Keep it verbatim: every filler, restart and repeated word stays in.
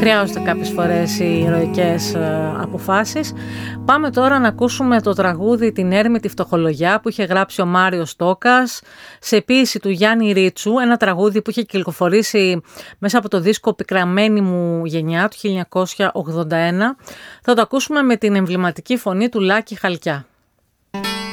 χρειάζονται κάποιες φορές οι ηρωικές ε, αποφάσεις. Πάμε τώρα να ακούσουμε το τραγούδι «Την Έρμη τη Φτωχολογιά» που είχε γράψει ο Μάριος Τόκας σε ποίηση του Γιάννη Ρίτσου, ένα τραγούδι που είχε κυκλοφορήσει μέσα από το δίσκο «Πικραμένη μου γενιά» του χίλια εννιακόσια ογδόντα ένα. Θα το ακούσουμε με την εμβληματική φωνή του Λάκη Χαλκιά.